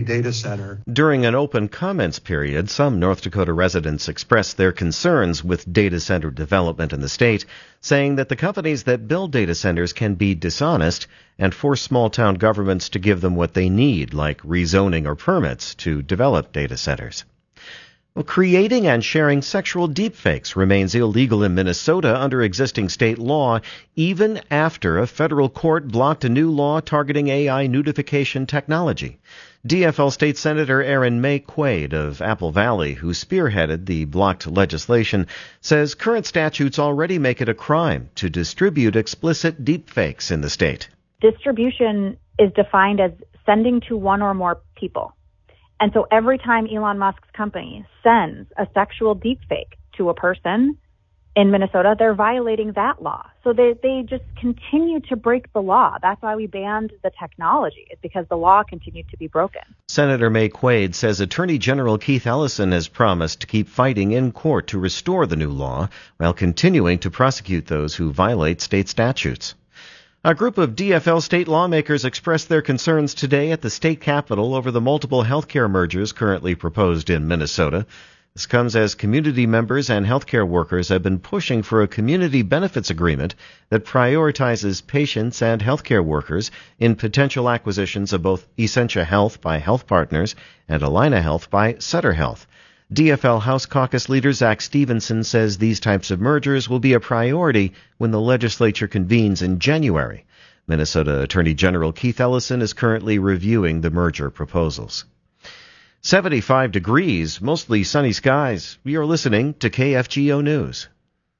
data center. During an open comments period, some North Dakota residents expressed their concerns with data center development in the state, saying that the companies that build data centers can be dishonest and force small-town governments to give them what they need, like rezoning or permits, to develop data centers. Well, creating and sharing sexual deepfakes remains illegal in Minnesota under existing state law, even after a federal court blocked a new law targeting AI nudification technology. DFL State Senator Erin May Quaid of Apple Valley, who spearheaded the blocked legislation, says current statutes already make it a crime to distribute explicit deepfakes in the state. Distribution is defined as sending to one or more people. And so every time Elon Musk's company sends a sexual deepfake to a person in Minnesota, they're violating that law. So they just continue to break the law. That's why we banned the technology. It's because the law continued to be broken. Senator May Quaid says Attorney General Keith Ellison has promised to keep fighting in court to restore the new law while continuing to prosecute those who violate state statutes. A group of DFL state lawmakers expressed their concerns today at the state capitol over the multiple healthcare mergers currently proposed in Minnesota. This comes as community members and healthcare workers have been pushing for a community benefits agreement that prioritizes patients and healthcare workers in potential acquisitions of both Essentia Health by Health Partners and Allina Health by Sutter Health. DFL House Caucus leader Zach Stevenson says these types of mergers will be a priority when the legislature convenes in January. Minnesota Attorney General Keith Ellison is currently reviewing the merger proposals. 75 degrees, mostly sunny skies. You're listening to KFGO News.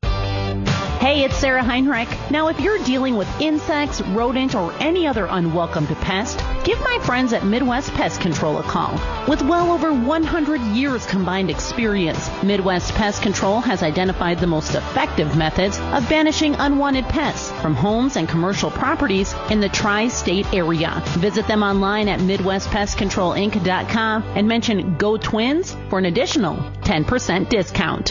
Hey, it's Sarah Heinrich. Now, if you're dealing with insects, rodent, or any other unwelcome pest, give my friends at Midwest Pest Control a call. With well over 100 years combined experience, Midwest Pest Control has identified the most effective methods of banishing unwanted pests from homes and commercial properties in the tri-state area. Visit them online at MidwestPestControlInc.com and mention Go Twins for an additional 10% discount.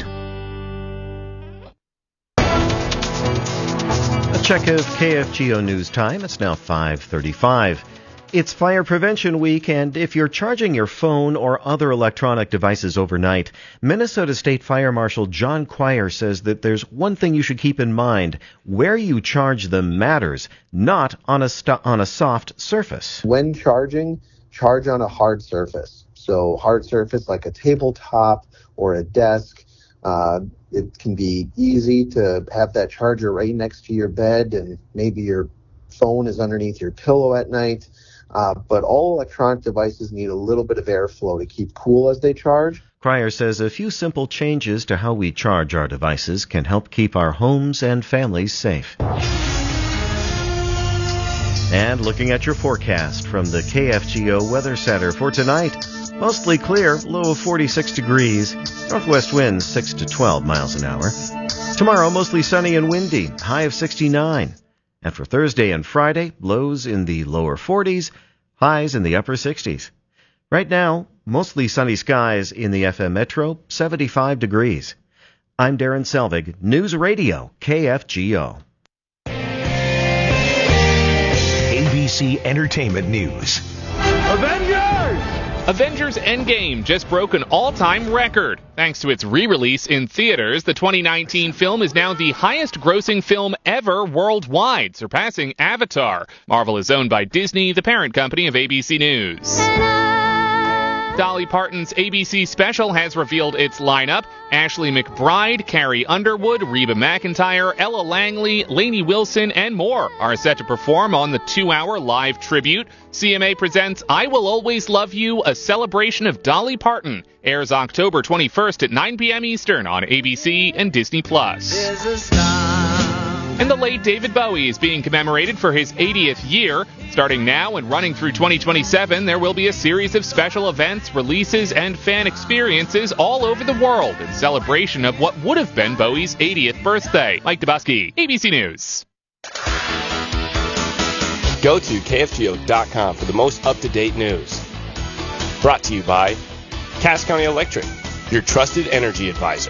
Check of KFGO News time. It's now 5:35. It's Fire Prevention Week, and if you're charging your phone or other electronic devices overnight, Minnesota State Fire Marshal John Quire says that there's one thing you should keep in mind. Where you charge them matters, not on a soft surface. When charging, charge on a hard surface. So hard surface like a tabletop or a desk. It can be easy to have that charger right next to your bed, and maybe your phone is underneath your pillow at night. But all electronic devices need a little bit of airflow to keep cool as they charge. Cryer says a few simple changes to how we charge our devices can help keep our homes and families safe. And looking at your forecast from the KFGO Weather Center for tonight. Mostly clear, low of 46 degrees, northwest winds 6 to 12 miles an hour. Tomorrow, mostly sunny and windy, high of 69. And for Thursday and Friday, lows in the lower 40s, highs in the upper 60s. Right now, mostly sunny skies in the FM Metro, 75 degrees. I'm Darren Selvig, News Radio, KFGO. ABC Entertainment News. Avengers Endgame just broke an all-time record. Thanks to its re-release in theaters, the 2019 film is now the highest-grossing film ever worldwide, surpassing Avatar. Marvel is owned by Disney, the parent company of ABC News. Dolly Parton's ABC special has revealed its lineup. Ashley McBryde, Carrie Underwood, Reba McEntire, Ella Langley, Lainey Wilson, and more are set to perform on the 2-hour live tribute. CMA presents I Will Always Love You, a celebration of Dolly Parton. Airs October 21st at 9 p.m. Eastern on ABC and Disney+. And the late David Bowie is being commemorated for his 80th year. Starting now and running through 2027, there will be a series of special events, releases, and fan experiences all over the world in celebration of what would have been Bowie's 80th birthday. Mike Dubusky, ABC News. Go to KFGO.com for the most up-to-date news. Brought to you by Cass County Electric, your trusted energy advisor.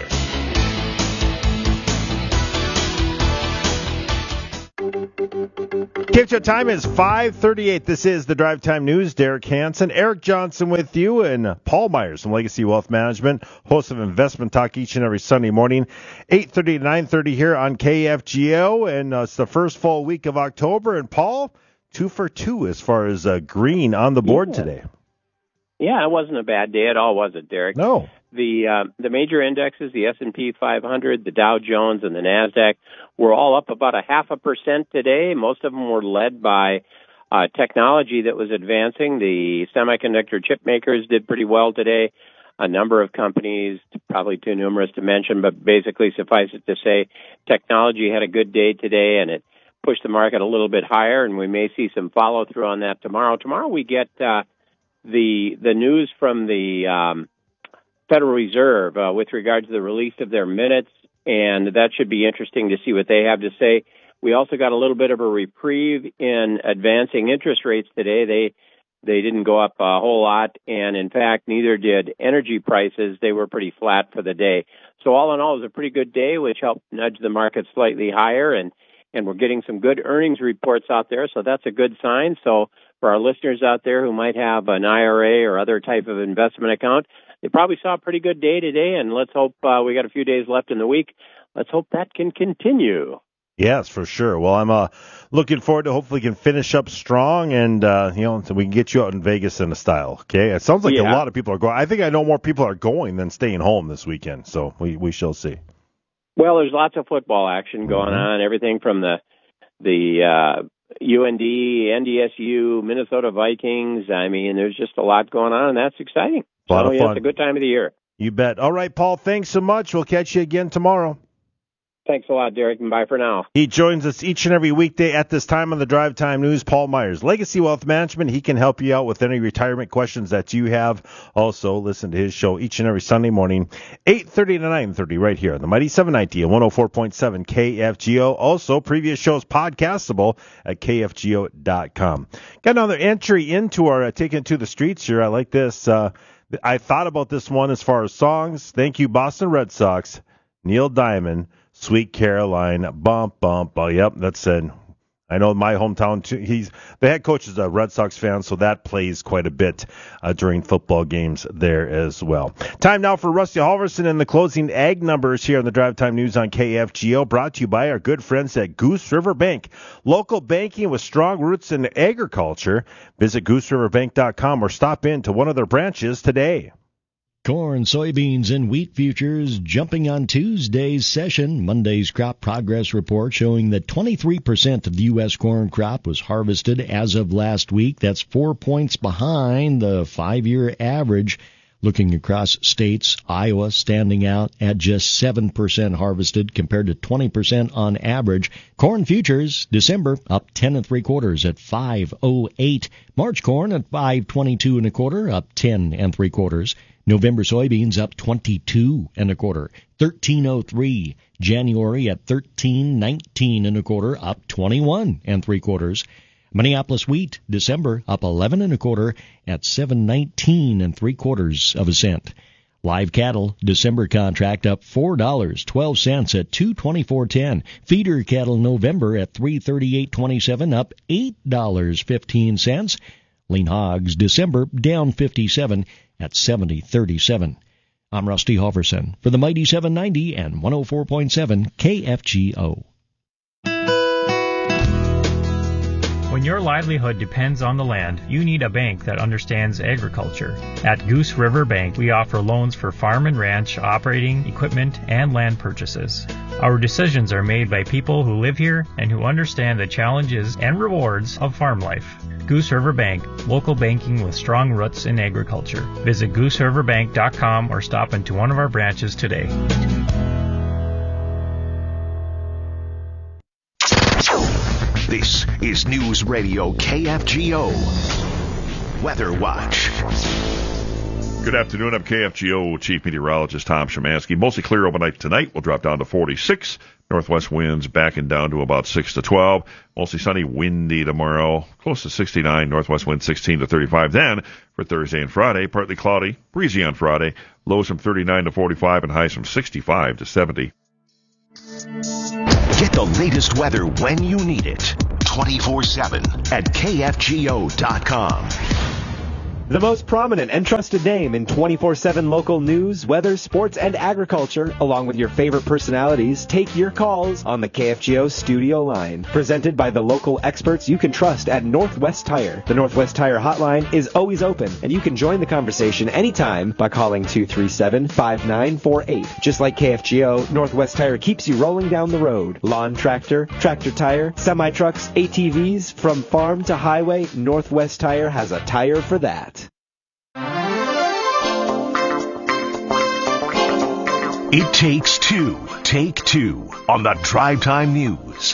KFGO time is 5:38. This is the Drive Time News. Derek Hansen, Eric Johnson with you, and Paul Myers from Legacy Wealth Management, host of Investment Talk each and every Sunday morning, 8:30 to 9:30 here on KFGO. And it's the first full week of October. And Paul, 2 for 2 as far as green on the board today. Yeah, it wasn't a bad day at all, was it, Derek? No. The major indexes, the S&P 500, the Dow Jones, and the NASDAQ, were all up about 0.5% today. Most of them were led by technology that was advancing. The semiconductor chip makers did pretty well today. A number of companies, probably too numerous to mention, but basically suffice it to say technology had a good day today, and it pushed the market a little bit higher, and we may see some follow-through on that tomorrow. Tomorrow we get the news from the Federal Reserve with regard to the release of their minutes, and that should be interesting to see what they have to say. We also got a little bit of a reprieve in advancing interest rates today. They didn't go up a whole lot, and in fact, neither did energy prices. They were pretty flat for the day. So all in all, it was a pretty good day, which helped nudge the market slightly higher, and we're getting some good earnings reports out there, so that's a good sign. So for our listeners out there who might have an IRA or other type of investment account, they probably saw a pretty good day today, and let's hope we got a few days left in the week. Let's hope that can continue. Yes, for sure. Well, I'm looking forward to hopefully can finish up strong and, so we can get you out in Vegas in a style, okay? It sounds like a lot of people are going. I think I know more people are going than staying home this weekend, so we shall see. Well, there's lots of football action going on, everything from the UND, NDSU, Minnesota Vikings. I mean, there's just a lot going on, and that's exciting. A lot of fun. It's a good time of the year. You bet. All right, Paul, thanks so much. We'll catch you again tomorrow. Thanks a lot, Derek, and bye for now. He joins us each and every weekday at this time on the Drive Time News. Paul Myers, Legacy Wealth Management. He can help you out with any retirement questions that you have. Also, listen to his show each and every Sunday morning, 8:30 to 9:30, right here on the Mighty 790 and 104.7 KFGO. Also, previous shows podcastable at KFGO.com. Got another entry into our Taking It to the Streets here. I like this. I thought about this one as far as songs. Thank you, Boston Red Sox. Neil Diamond, Sweet Caroline, bump, bump. Oh, yep, that's it. I know my hometown, too. The head coach is a Red Sox fan, so that plays quite a bit during football games there as well. Time now for Rusty Halverson and the closing ag numbers here on the Drive Time News on KFGO, brought to you by our good friends at Goose River Bank. Local banking with strong roots in agriculture. Visit GooseRiverBank.com or stop in to one of their branches today. Corn, soybeans, and wheat futures jumping on Tuesday's session. Monday's crop progress report showing that 23% of the U.S. corn crop was harvested as of last week. That's 4 points behind the 5-year average. Looking across states, Iowa standing out at just 7% harvested compared to 20% on average. Corn futures, December, up 10 3/4 at 5.08. March corn at 5.22 1/4, up 10 3/4. November soybeans up 22 1/4, 13.03. January at 13.19 1/4, up 21 3/4. Minneapolis wheat, December, up 11 1/4 at 7.19 3/4 cents. Live cattle, December contract up $4.12 at 224.10. Feeder cattle, November at 338.27, up $8.15. Lean hogs, December, down 57 at 70.37. I'm Rusty Halverson for the Mighty 790 and 104.7 KFGO. When your livelihood depends on the land, you need a bank that understands agriculture. At Goose River Bank, we offer loans for farm and ranch, operating, equipment, and land purchases. Our decisions are made by people who live here and who understand the challenges and rewards of farm life. Goose River Bank, local banking with strong roots in agriculture. Visit GooseRiverBank.com or stop into one of our branches today. This is News Radio KFGO Weather Watch. Good afternoon. I'm KFGO Chief Meteorologist Tom Szymanski. Mostly clear overnight tonight. We'll drop down to 46. Northwest winds backing down to about 6 to 12. Mostly sunny, windy tomorrow. Close to 69. Northwest wind 16 to 35. Then for Thursday and Friday, partly cloudy, breezy on Friday. Lows from 39 to 45 and highs from 65 to 70. Get the latest weather when you need it. 24/7 at KFGO.com. The most prominent and trusted name in 24/7 local news, weather, sports, and agriculture, along with your favorite personalities, take your calls on the KFGO studio line. Presented by the local experts you can trust at Northwest Tire. The Northwest Tire hotline is always open, and you can join the conversation anytime by calling 237-5948. Just like KFGO, Northwest Tire keeps you rolling down the road. Lawn tractor, tractor tire, semi-trucks, ATVs, from farm to highway, Northwest Tire has a tire for that. It takes two. Take two on the Drive Time News.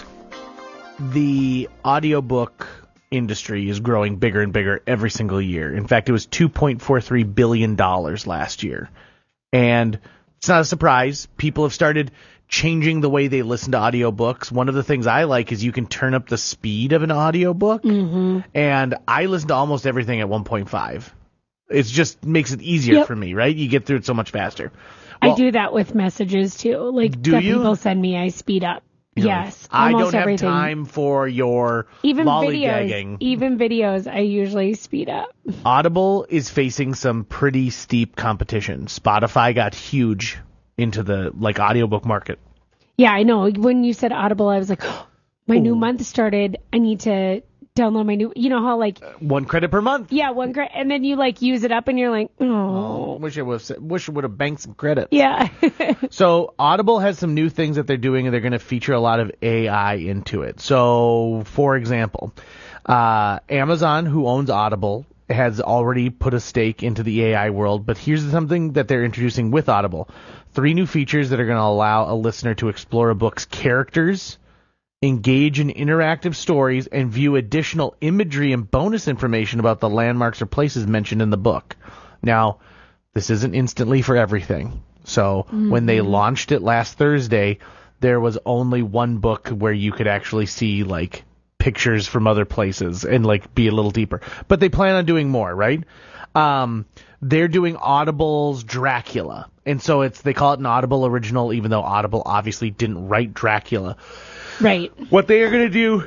The audiobook industry is growing bigger and bigger every single year. In fact, it was $2.43 billion last year. And it's not a surprise. People have started changing the way they listen to audiobooks. One of the things I like is you can turn up the speed of an audiobook. Mm-hmm. And I listen to almost everything at 1.5. It just makes it easier for me, right? You get through it so much faster. Well, I do that with messages too. Like people send me, I speed up. Yes, I don't have everything. time for your lollygagging. Even videos, I usually speed up. Audible is facing some pretty steep competition. Spotify got huge into the audiobook market. Yeah, I know. When you said Audible, I was like, oh, my new month started. I need to download my new, you know how $1 credit per month. Yeah, $1 credit, and then you use it up, and you're like, oh. Wish it would have banked some credit. Yeah. So Audible has some new things that they're doing, and they're going to feature a lot of AI into it. So, for example, Amazon, who owns Audible, has already put a stake into the AI world. But here's something that they're introducing with Audible: 3 new features that are going to allow a listener to explore a book's characters, engage in interactive stories, and view additional imagery and bonus information about the landmarks or places mentioned in the book. Now, this isn't instantly for everything. So when they launched it last Thursday, there was only one book where you could actually see pictures from other places and be a little deeper. But they plan on doing more, right? They're doing Audible's Dracula. And so they call it an Audible original, even though Audible obviously didn't write Dracula. Right. What they are going to do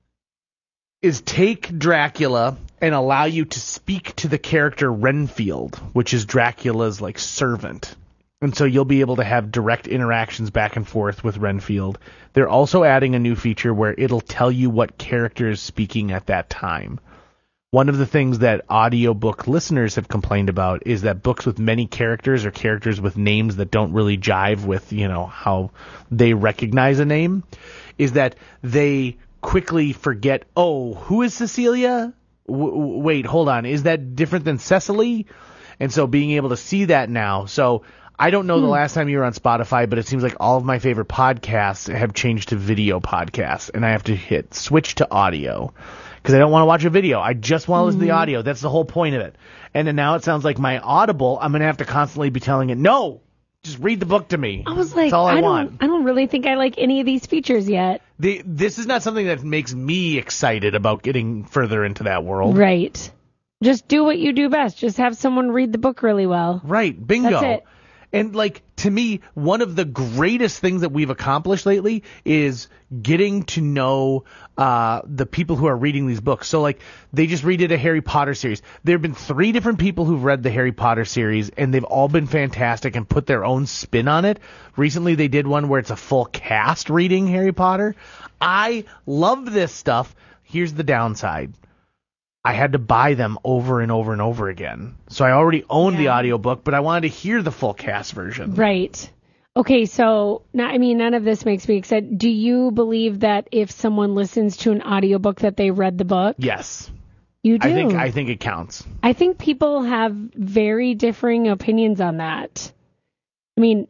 is take Dracula and allow you to speak to the character Renfield, which is Dracula's servant. And so you'll be able to have direct interactions back and forth with Renfield. They're also adding a new feature where it'll tell you what character is speaking at that time. One of the things that audiobook listeners have complained about is that books with many characters or characters with names that don't really jive with, how they recognize a name, is that they quickly forget, oh, who is Cecilia? Wait, hold on. Is that different than Cecily? And so being able to see that now. So I don't know the last time you were on Spotify, but it seems like all of my favorite podcasts have changed to video podcasts, and I have to hit switch to audio because I don't want to watch a video. I just want to listen to the audio. That's the whole point of it. And then now it sounds like my Audible, I'm going to have to constantly be telling it, no, just read the book to me. I was like, that's all I want. I don't really think I like any of these features yet. This is not something that makes me excited about getting further into that world. Right. Just do what you do best. Just have someone read the book really well. Right. Bingo. That's it. And to me, one of the greatest things that we've accomplished lately is getting to know the people who are reading these books. So they just redid a Harry Potter series. There have been 3 different people who've read the Harry Potter series, and they've all been fantastic and put their own spin on it. Recently they did one where it's a full cast reading Harry Potter. I love this stuff. Here's the downside. I had to buy them over and over and over again. So I already owned the audiobook, but I wanted to hear the full cast version. Right. Okay, so none of this makes me excited. Do you believe that if someone listens to an audiobook that they read the book? Yes. You do? I think it counts. I think people have very differing opinions on that. You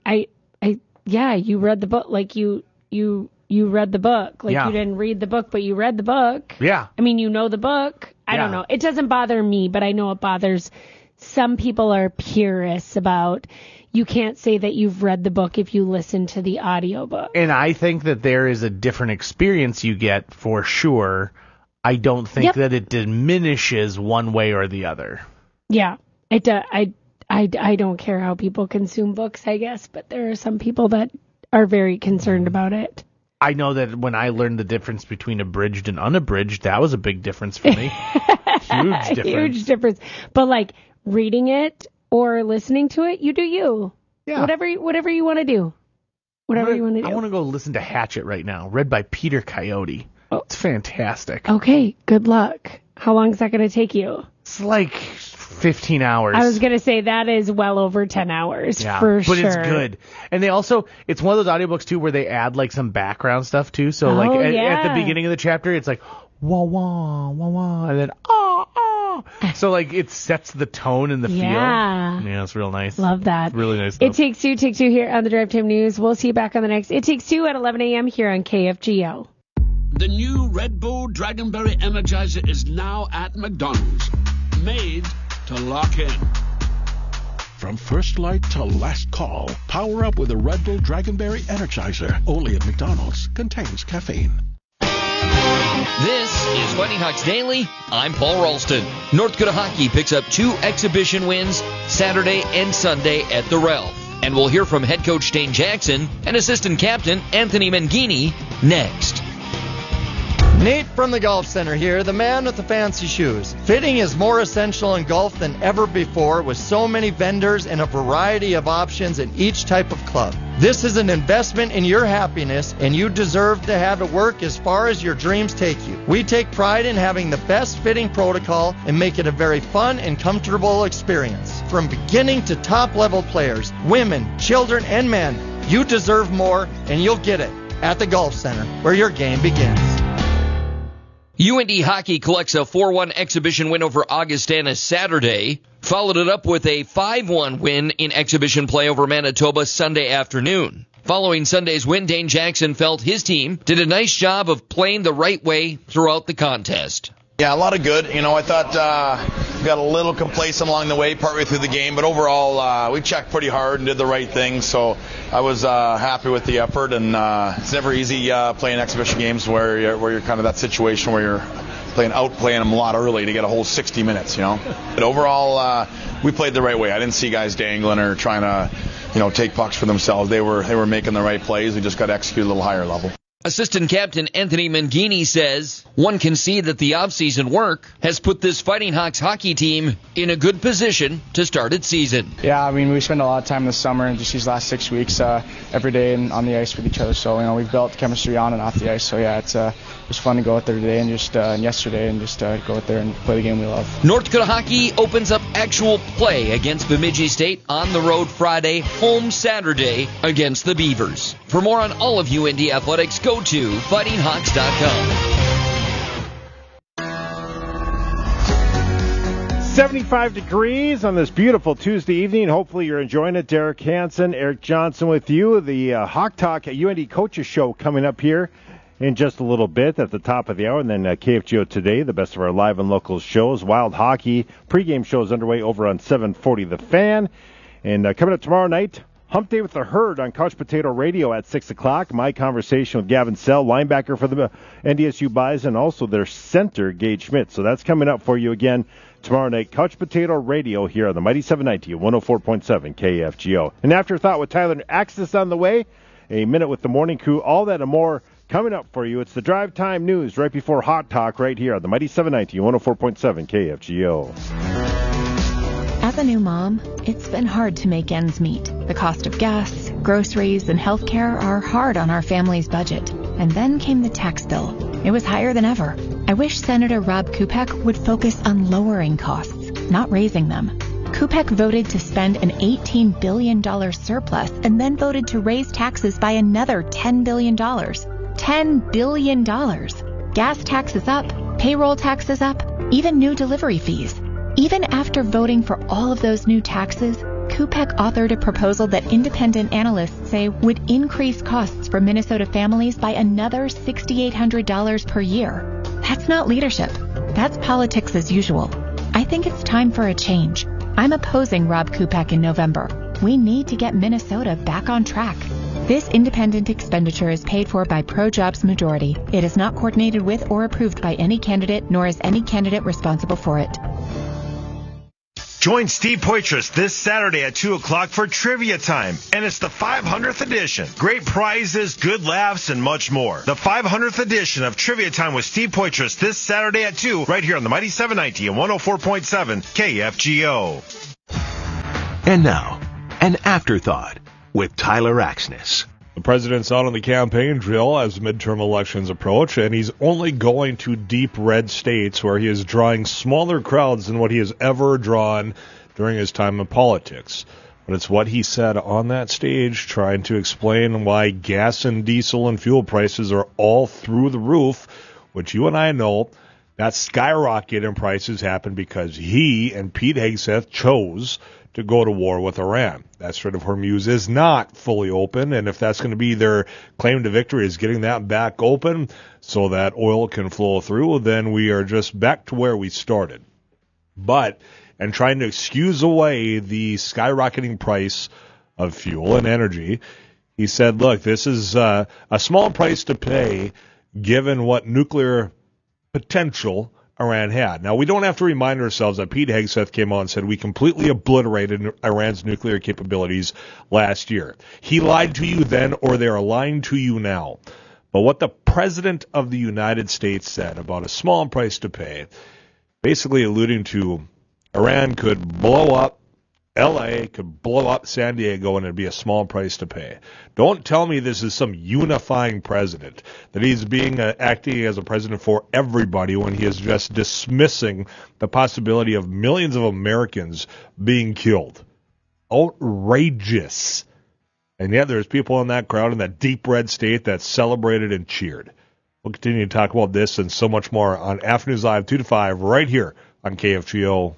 read the book, you read the book. You didn't read the book, but you read the book. Yeah. You know the book. I don't know. It doesn't bother me, but I know it bothers some people. Are purists about you can't say that you've read the book if you listen to the audiobook. And I think that there is a different experience you get for sure. I don't think that it diminishes one way or the other. Yeah. I don't care how people consume books, I guess, but there are some people that are very concerned about it. I know that when I learned the difference between abridged and unabridged, that was a big difference for me. Huge difference. Huge difference. But like reading it or listening to it, you do you. Yeah. Whatever you want to do. Whatever you want to do. I want to go listen to Hatchet right now, read by Peter Coyote. Oh. It's fantastic. Okay, good luck. How long is that going to take you? It's like 15 hours. I was going to say that is well over 10 hours for sure. But it's good. And it's one of those audiobooks too where they add like some background stuff too. So at the beginning of the chapter, it's like, wah, wah, wah, wah, and then, ah, ah. So like it sets the tone and the feel. Yeah, it's real nice. Love that. It's really nice stuff. It Takes Two here on the Drive Time News. We'll see you back on the next It Takes Two at 11 a.m. here on KFGO. The new Red Bull Dragonberry Energizer is now at McDonald's. Made to lock in. From first light to last call, power up with a Red Bull Dragonberry Energizer. Only at McDonald's. Contains caffeine. This is Fighting Hawks Daily. I'm Paul Ralston. North Dakota Hockey picks up 2 exhibition wins Saturday and Sunday at the Ralph. And we'll hear from head coach Dane Jackson and assistant captain Anthony Mangini next. Nate from the Golf Center here, the man with the fancy shoes. Fitting is more essential in golf than ever before with so many vendors and a variety of options in each type of club. This is an investment in your happiness, and you deserve to have it work as far as your dreams take you. We take pride in having the best fitting protocol and make it a very fun and comfortable experience. From beginning to top level players, women, children, and men, you deserve more, and you'll get it at the Golf Center, where your game begins. UND Hockey collects a 4-1 exhibition win over Augustana Saturday, followed it up with a 5-1 win in exhibition play over Manitoba Sunday afternoon. Following Sunday's win, Dane Jackson felt his team did a nice job of playing the right way throughout the contest. Yeah, a lot of good. I thought we got a little complacent along the way partway through the game, but overall we checked pretty hard and did the right thing, so I was happy with the effort, and it's never easy playing exhibition games where you're kind of that situation where you're outplaying them a lot early to get a whole 60 minutes, But overall, we played the right way. I didn't see guys dangling or trying to, take pucks for themselves. They were making the right plays. We just got to execute a little higher level. Assistant captain Anthony Mangini says one can see that the offseason work has put this Fighting Hawks hockey team in a good position to start its season. Yeah, we spent a lot of time this summer and just these last 6 weeks every day and on the ice with each other. So, we've built chemistry on and off the ice. So, yeah, it was fun to go out there today and yesterday and just go out there and play the game we love. North Dakota Hockey opens up actual play against Bemidji State on the road Friday, home Saturday against the Beavers. For more on all of UND athletics, go to fightinghawks.com. 75 degrees on this beautiful Tuesday evening. Hopefully you're enjoying it. Derek Hansen, Eric Johnson with you. The Hawk Talk UND Coaches Show coming up here in just a little bit at the top of the hour. And then KFGO Today, the best of our live and local shows. Wild Hockey pregame shows underway over on 740 The Fan. And coming up tomorrow night, Hump Day with the Herd on Couch Potato Radio at 6 o'clock. My conversation with Gavin Sell, linebacker for the NDSU Bison, also their center, Gage Schmidt. So that's coming up for you again tomorrow night. Couch Potato Radio here on the Mighty 790 104.7 KFGO. An Afterthought with Tyler Axis on the way. A Minute with the Morning Crew. All that and more coming up for you. It's the Drive Time News right before Hot Talk right here on the Mighty 790 104.7 KFGO. As a new mom, it's been hard to make ends meet. The cost of gas, groceries, and healthcare are hard on our family's budget. And then came the tax bill. It was higher than ever. I wish Senator Rob Kupek would focus on lowering costs, not raising them. Kupek voted to spend an $18 billion surplus and then voted to raise taxes by another $10 billion. $10 billion. Gas taxes up, payroll taxes up, even new delivery fees. Even after voting for all of those new taxes, Kupek authored a proposal that independent analysts say would increase costs for Minnesota families by another $6,800 per year. That's not leadership. That's politics as usual. I think it's time for a change. I'm opposing Rob Kupek in November. We need to get Minnesota back on track. This independent expenditure is paid for by Pro-Jobs Majority. It is not coordinated with or approved by any candidate, nor is any candidate responsible for it. Join Steve Poitras this Saturday at 2 o'clock for Trivia Time, and it's the 500th edition. Great prizes, good laughs, and much more. The 500th edition of Trivia Time with Steve Poitras this Saturday at 2, right here on the Mighty 790 and 104.7 KFGO. And now, an afterthought with Tyler Axness. The president's out on the campaign trail as midterm elections approach, and he's only going to deep red states where he is drawing smaller crowds than what he has ever drawn during his time in politics. But it's what he said on that stage trying to explain why gas and diesel and fuel prices are all through the roof, which you and I know that skyrocket in prices happened because he and Pete Hegseth chose to go to war with Iran. That Strait of Hormuz is not fully open, and if that's going to be their claim to victory is getting that back open so that oil can flow through, then we are just back to where we started. But, and trying to excuse away the skyrocketing price of fuel and energy, he said, look, this is a small price to pay given what nuclear potential Iran had. Now, we don't have to remind ourselves that Pete Hegseth came on and said we completely obliterated Iran's nuclear capabilities last year. He lied to you then, or they are lying to you now. But what the President of the United States said about a small price to pay, basically alluding to Iran could blow up L.A., could blow up San Diego, and it'd be a small price to pay. Don't tell me this is some unifying president, that he's being acting as a president for everybody when he is just dismissing the possibility of millions of Americans being killed. Outrageous. And yet there's people in that crowd in that deep red state that celebrated and cheered. We'll continue to talk about this and so much more on Afternoons Live 2 to 5 right here on KFGO.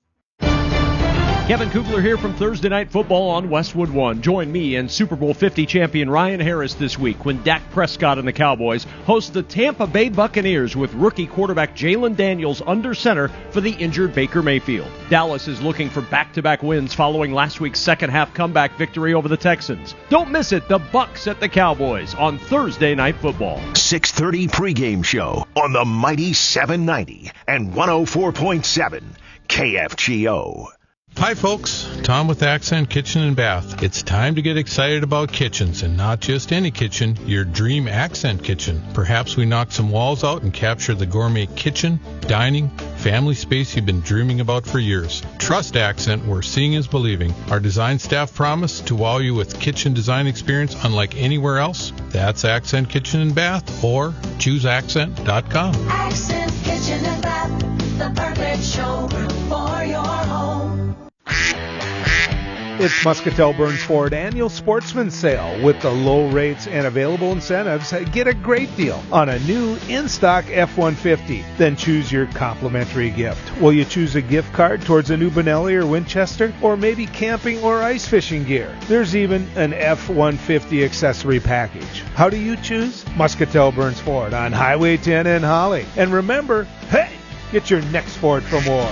Kevin Kugler here from Thursday Night Football on Westwood One. Join me and Super Bowl 50 champion Ryan Harris this week when Dak Prescott and the Cowboys host the Tampa Bay Buccaneers with rookie quarterback Jalen Daniels under center for the injured Baker Mayfield. Dallas is looking for back-to-back wins following last week's second-half comeback victory over the Texans. Don't miss it, the Bucs at the Cowboys on Thursday Night Football. 6:30 pregame show on the Mighty 790 and 104.7 KFGO. Hi folks, Tom with Accent Kitchen and Bath. It's time to get excited about kitchens, and not just any kitchen, your dream Accent kitchen. Perhaps we knock some walls out and capture the gourmet kitchen, dining, family space you've been dreaming about for years. Trust Accent, where seeing is believing. Our design staff promise to wow you with kitchen design experience unlike anywhere else. That's Accent Kitchen and Bath, or chooseaccent.com. Accent Kitchen and Bath, the perfect showroom for your home. It's Muscatel Burns Ford Annual Sportsman Sale. With the low rates and available incentives, get a great deal on a new in-stock F-150. Then choose your complimentary gift. Will you choose a gift card towards a new Benelli or Winchester? Or maybe camping or ice fishing gear? There's even an F-150 accessory package. How do you choose? Muscatel Burns Ford on Highway 10 in Holly. And remember, hey, get your next Ford for more.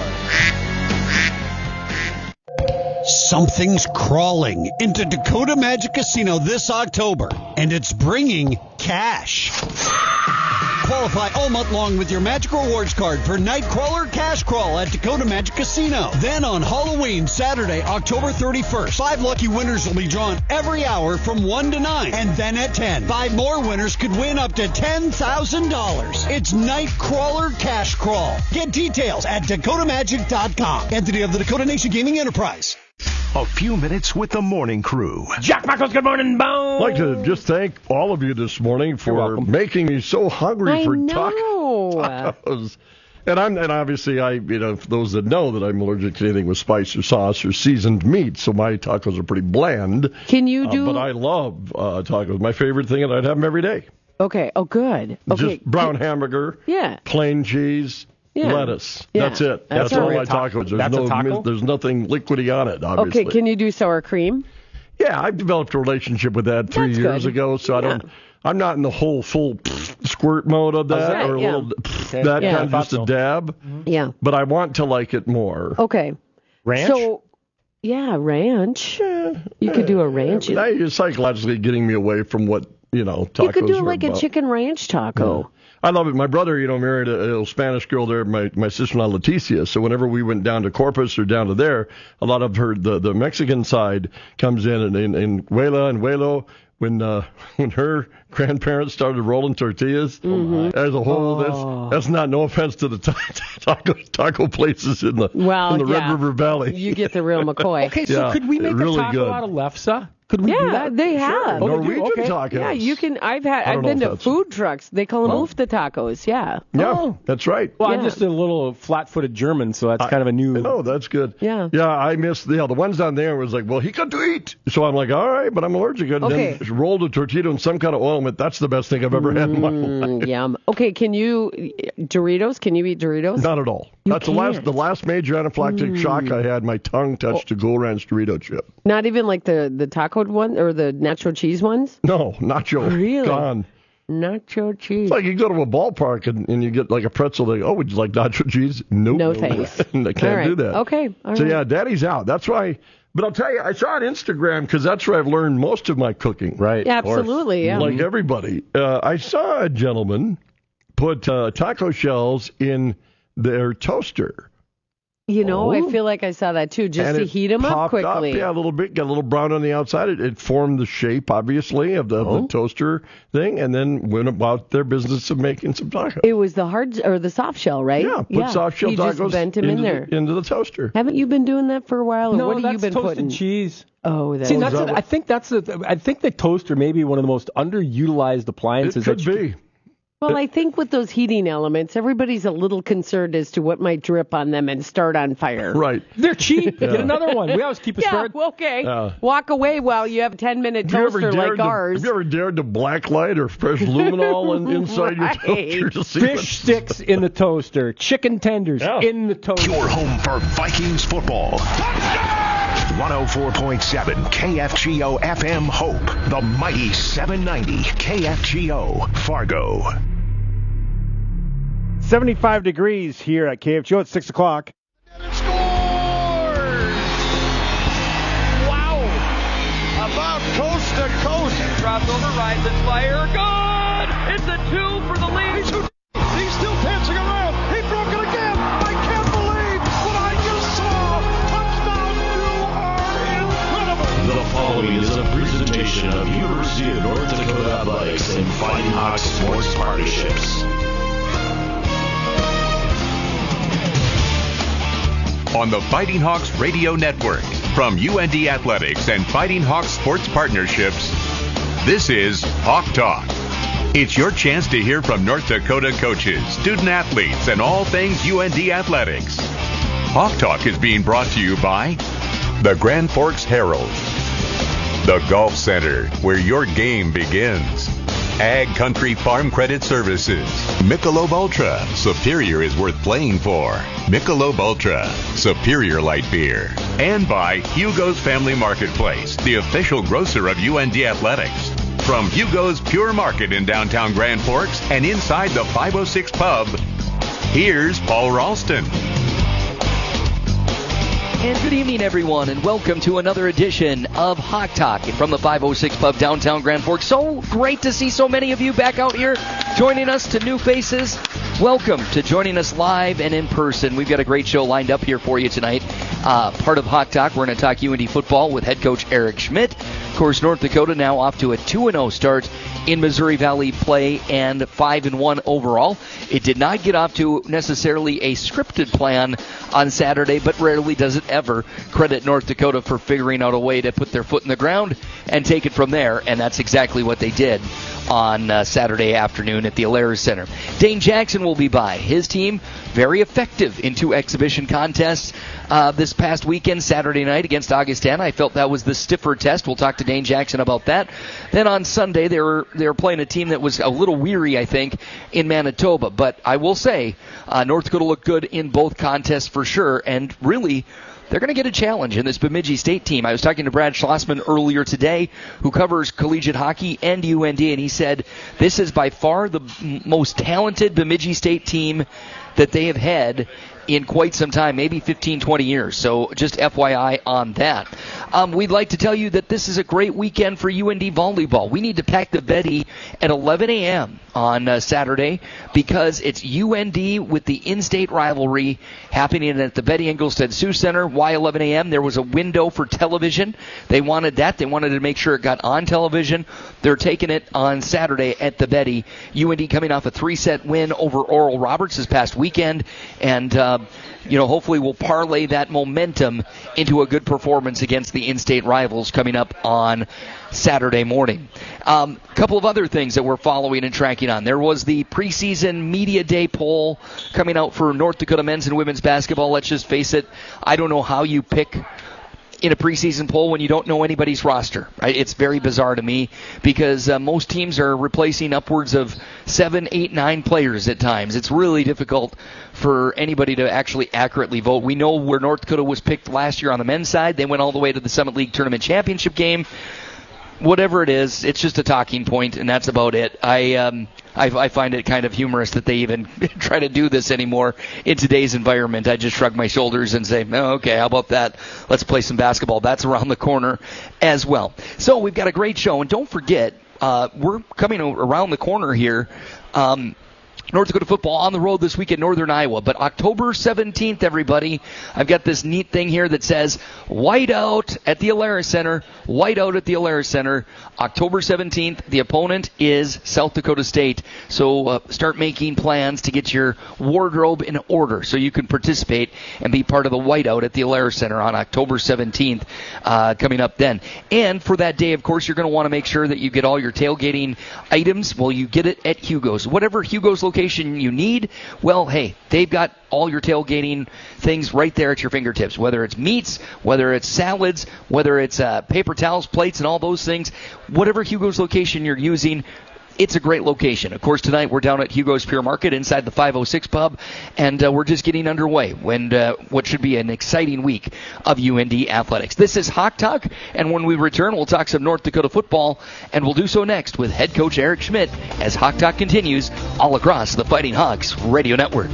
Something's crawling into Dakota Magic Casino this October, and it's bringing cash. Qualify all month long with your Magic Rewards card for Nightcrawler Cash Crawl at Dakota Magic Casino. Then on Halloween, Saturday, October 31st, 5 lucky winners will be drawn every hour from 1 to 9. And then at 10, 5 more winners could win up to $10,000. It's Nightcrawler Cash Crawl. Get details at DakotaMagic.com. Entity of the Dakota Nation Gaming Enterprise. A few minutes with the morning crew. Jack Michaels, good morning, Bo. I'd like to just thank all of you this morning for making me so hungry for tacos. And obviously, for those that know that I'm allergic to anything with spice or sauce or seasoned meat, so my tacos are pretty bland. Can you do? But I love tacos. My favorite thing, and I'd have them every day. Okay. Oh, good. Okay. Just brown hamburger. Yeah. Plain cheese. Yeah. Lettuce. Yeah. That's it. That's all my tacos. There's nothing liquidy on it, obviously. Okay, can you do sour cream? Yeah, I've developed a relationship with that 3 years ago, so I'm not in the whole full squirt mode of that, or a little that kind of just a dab. Yeah. But I want to like it more. Okay. Ranch? So, yeah, ranch. You could do a ranch. You're psychologically getting me away from what tacos. You could do like a chicken ranch taco. Yeah. I love it. My brother, married a little Spanish girl there, my sister-in-law Leticia. So whenever we went down to Corpus or down to there, a lot of the Mexican side comes in and Huela and Huelo. When her grandparents started rolling tortillas, there's a whole that's not, no offense to the taco places in the Red River Valley. You get the real McCoy. Okay, so could we make a taco out of lefse? Could we do that? They have. Sure. Norwegian tacos. Yeah, you can. I've been to food trucks. They call them ufta tacos. Yeah. Yeah, that's right. Well, I'm just a little flat-footed German, so that's kind of a new. Oh, that's good. Yeah. Yeah, I missed the ones down there was like, well, he got to eat. So I'm like, all right, but I'm allergic. And then rolled a tortilla in some kind of oil. That's the best thing I've ever had in my life. Yum. Okay, can you Doritos? Can you eat Doritos? Not at all. That's the last major anaphylactic shock I had. My tongue touched a Cool Ranch Dorito chip. Not even like the tacoed one or the nacho cheese ones? No, nacho. Really? Gone. Nacho cheese. It's like you go to a ballpark and you get like a pretzel. They go, would you like nacho cheese? Nope. No thanks. I can't do that. Okay. All so right. yeah, Daddy's out. That's why. But I'll tell you, I saw on Instagram because that's where I've learned most of my cooking. Right. Yeah, absolutely. Yeah. Like everybody. I saw a gentleman put taco shells in their toaster. I feel like I saw that too, just to heat them up quickly. Yeah, a little bit, got a little brown on the outside. It formed the shape, obviously, of the toaster thing, and then went about their business of making some tacos. It was the hard or the soft shell, right? Yeah, put soft shell tacos just bent them in there into the toaster. Haven't you been doing that for a while? Or No, what have you been toasted putting? cheese. Oh, that's I think the toaster may be one of the most underutilized appliances. It could be. Well, I think with those heating elements, everybody's a little concerned as to what might drip on them and start on fire. Right. They're cheap. Get another one. We always keep a spare. Okay. Walk away while you have a 10-minute toaster like ours. Have you ever dared to blacklight or fresh luminol inside your toaster to see fish sticks in the toaster, chicken tenders in the toaster? Your home for Vikings football. 104.7 KFGO FM Hope, the mighty 790 KFGO Fargo. 75 degrees here at KFGO at 6 o'clock. Wow! About coast to coast. Dropped over, rides it, flyer, good! It's a 2 for the lead. He's still dancing around. He broke it again. I can't believe what I just saw. Touchdown, you are incredible. The following is a presentation of University of North Dakota Athletics and Fighting Hawks Sports Partnerships. On the Fighting Hawks Radio Network, from UND Athletics and Fighting Hawks Sports Partnerships, this is Hawk Talk. It's your chance to hear from North Dakota coaches, student athletes, and all things UND Athletics. Hawk Talk is being brought to you by the Grand Forks Herald, the Golf Center, where your game begins, Ag Country Farm Credit Services, Michelob Ultra, Superior is worth playing for, Michelob Ultra, Superior Light Beer, and by Hugo's Family Marketplace, the official grocer of UND Athletics. From Hugo's Pure Market in downtown Grand Forks and inside the 506 Pub, here's Paul Ralston. And good evening, everyone, and welcome to another edition of Hawk Talk from the 506 Pub downtown Grand Forks. So great to see so many of you back out here joining us, to new faces. Welcome to joining us live and in person. We've got a great show lined up here for you tonight. Part of Hawk Talk, we're going to talk UND football with head coach Eric Schmidt. Of course, North Dakota now off to a 2-0 start in Missouri Valley play and 5-1 overall. It did not get off to necessarily a scripted plan on Saturday, but rarely does it ever. Credit North Dakota for figuring out a way to put their foot in the ground and take it from there, and that's exactly what they did on Saturday afternoon at the Alaris Center. Dane Jackson will be by. His team very effective in 2 exhibition contests this past weekend, Saturday night against Augustana. I felt that was the stiffer test. We'll talk to Dane Jackson about that. Then on Sunday, they were playing a team that was a little weary, I think, in Manitoba. But I will say, North Dakota looked good in both contests for sure, and really, they're going to get a challenge in this Bemidji State team. I was talking to Brad Schlossman earlier today, who covers collegiate hockey and UND, and he said this is by far the most talented Bemidji State team that they have had in quite some time, maybe 15, 20 years. So just FYI on that. we'd like to tell you that this is a great weekend for UND volleyball. We need to pack the Betty at 11 a.m. on Saturday because it's UND with the in-state rivalry happening at the Betty Engelstad Sioux Center. Why 11 a.m.? There was a window for television. They wanted that. They wanted to make sure it got on television. They're taking it on Saturday at the Betty. UND coming off a 3-set win over Oral Roberts this past weekend, and hopefully we'll parlay that momentum into a good performance against the in-state rivals coming up on Saturday morning. A couple of other things that we're following and tracking on. There was the preseason media day poll coming out for North Dakota men's and women's basketball. Let's just face it, I don't know how you pick in a preseason poll when you don't know anybody's roster. Right? It's very bizarre to me because most teams are replacing upwards of 7, 8, 9 players at times. It's really difficult for anybody to actually accurately vote. We know where North Dakota was picked last year on the men's side. They went all the way to the Summit League Tournament Championship game. Whatever it is, it's just a talking point, and that's about it. I find it kind of humorous that they even try to do this anymore in today's environment. I just shrug my shoulders and say, oh, okay, how about that? Let's play some basketball. That's around the corner as well. So we've got a great show, and don't forget, we're coming around the corner here. North Dakota football on the road this week in Northern Iowa. But October 17th, everybody, I've got this neat thing here that says Whiteout at the Alerus Center. Whiteout at the Alerus Center. October 17th, the opponent is South Dakota State. So start making plans to get your wardrobe in order so you can participate and be part of the Whiteout at the Alerus Center on October 17th coming up then. And for that day, of course, you're going to want to make sure that you get all your tailgating items. Well, you get it at Hugo's. Whatever Hugo's location you need, well, hey, they've got all your tailgating things right there at your fingertips, whether it's meats, whether it's salads, whether it's paper towels, plates, and all those things. Whatever Hugo's location you're using, it's a great location. Of course, tonight we're down at Hugo's Pier Market inside the 506 pub, and we're just getting underway when what should be an exciting week of UND athletics. This is Hawk Talk, and when we return, we'll talk some North Dakota football, and we'll do so next with head coach Eric Schmidt as Hawk Talk continues all across the Fighting Hawks Radio Network.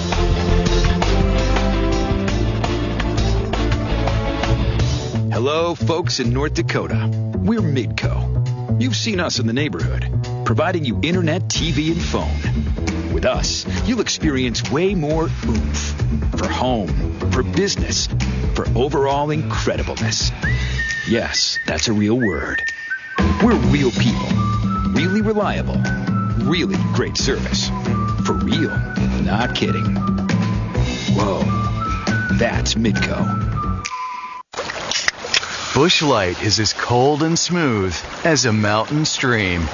Hello, folks in North Dakota. We're Midco. You've seen us in the neighborhood, providing you internet, TV, and phone. With us, you'll experience way more oomph for home, for business, for overall incredibleness. Yes, that's a real word. We're real people, really reliable, really great service. For real, not kidding. Whoa, that's Midco. Busch Light is as cold and smooth as a mountain stream.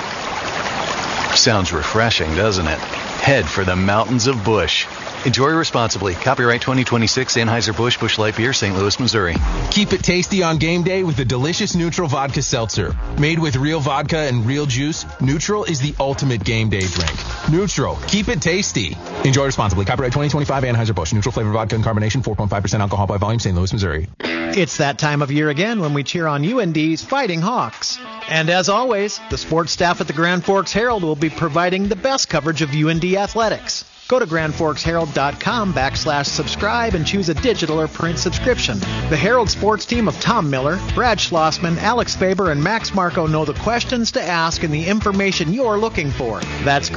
Sounds refreshing, doesn't it? Head for the mountains of Busch. Enjoy responsibly. Copyright 2026 Anheuser-Busch Busch Light Beer, St. Louis, Missouri. Keep it tasty on game day with the delicious Neutral Vodka Seltzer. Made with real vodka and real juice, Neutral is the ultimate game day drink. Neutral. Keep it tasty. Enjoy responsibly. Copyright 2025 Anheuser-Busch. Neutral flavor vodka and carbonation, 4.5% alcohol by volume, St. Louis, Missouri. It's that time of year again when we cheer on UND's Fighting Hawks. And as always, the sports staff at the Grand Forks Herald will be providing the best coverage of UND athletics. Go to grandforksherald.com/subscribe and choose a digital or print subscription. The Herald sports team of Tom Miller, Brad Schlossman, Alex Faber, and Max Marco know the questions to ask and the information you're looking for. That's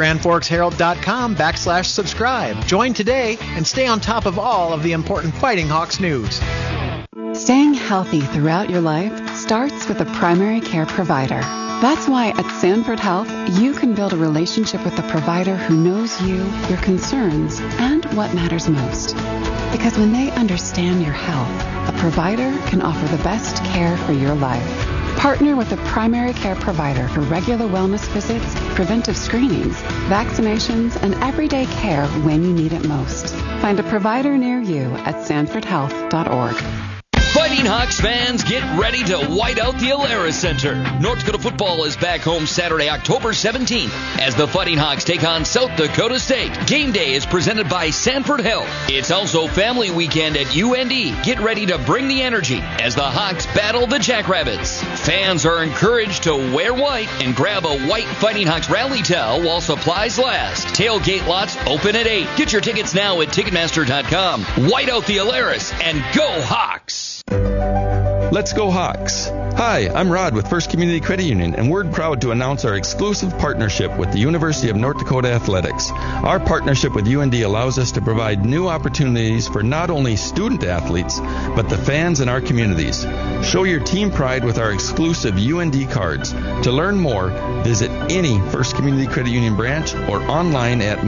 grandforksherald.com/subscribe. Join today and stay on top of all of the important Fighting Hawks news. Staying healthy throughout your life starts with a primary care provider. That's why at Sanford Health, you can build a relationship with a provider who knows you, your concerns, and what matters most. Because when they understand your health, a provider can offer the best care for your life. Partner with a primary care provider for regular wellness visits, preventive screenings, vaccinations, and everyday care when you need it most. Find a provider near you at sanfordhealth.org. Fighting Hawks fans, get ready to white out the Alerus Center. North Dakota football is back home Saturday, October 17th, as the Fighting Hawks take on South Dakota State. Game day is presented by Sanford Health. It's also family weekend at UND. Get ready to bring the energy as the Hawks battle the Jackrabbits. Fans are encouraged to wear white and grab a white Fighting Hawks rally towel while supplies last. Tailgate lots open at 8. Get your tickets now at Ticketmaster.com. White out the Alerus and go Hawks! Let's go Hawks! Hi, I'm Rod with First Community Credit Union, and we're proud to announce our exclusive partnership with the University of North Dakota Athletics. Our partnership with UND allows us to provide new opportunities for not only student athletes, but the fans in our communities. Show your team pride with our exclusive UND cards. To learn more, visit any First Community Credit Union branch or online at